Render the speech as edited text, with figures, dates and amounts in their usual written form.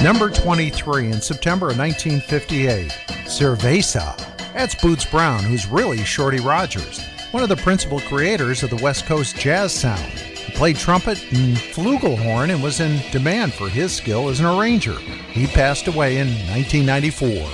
Number 23 in September of 1958, Cerveza. That's Boots Brown, who's really Shorty Rogers, one of the principal creators of the West Coast jazz sound. He played trumpet and flugelhorn and was in demand for his skill as an arranger. He passed away in 1994.